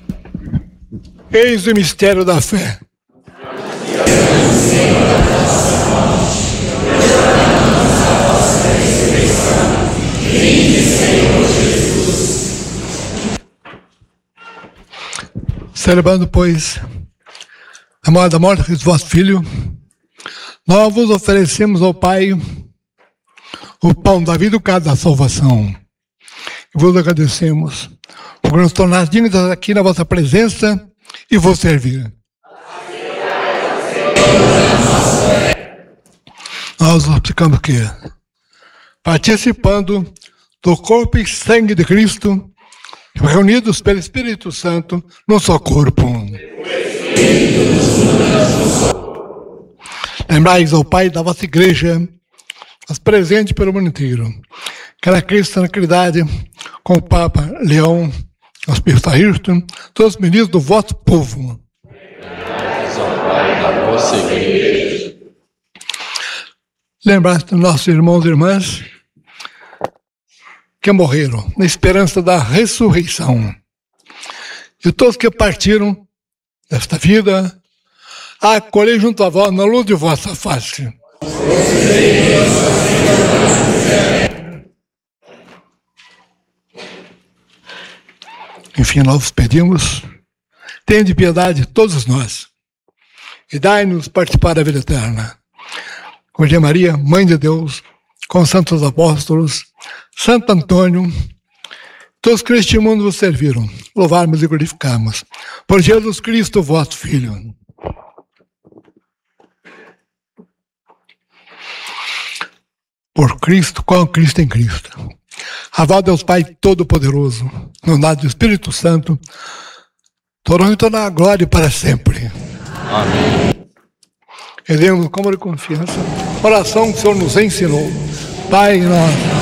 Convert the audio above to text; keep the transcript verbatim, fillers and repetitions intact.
Eis o mistério da fé. Celebrando, pois, a memória da morte de vosso Filho, nós vos oferecemos ao Pai o pão da vida e o cálice da salvação. E vos agradecemos por nos tornar dignos aqui na vossa presença e vos servir. Nós ficamos aqui, participando do corpo e sangue de Cristo, reunidos pelo Espírito Santo num só corpo. Lembrais ao Pai da vossa igreja, as presentes pelo mundo inteiro, que era Cristo na caridade, com o Papa Leão, o Espírito Ayrton, todos os ministros do vosso povo. Lembrais ao Pai da vossa igreja. Lembrais dos nossos irmãos e irmãs que morreram na esperança da ressurreição. E todos que partiram desta vida, a acolher junto a vós na luz de vossa face. Enfim, nós vos pedimos, tende piedade de todos nós e dai-nos participar da vida eterna. Com Virgem Maria, Mãe de Deus, com os santos apóstolos, Santo Antônio, todos que neste mundo vos serviram, louvarmos e glorificamos. Por Jesus Cristo, vosso Filho. Por Cristo, com Cristo em Cristo. Avó Deus Pai Todo-Poderoso, no nome do Espírito Santo, toda e toda a glória para sempre. Amém. Rezemos com amor e confiança, oração que o Senhor nos ensinou. Pai nosso,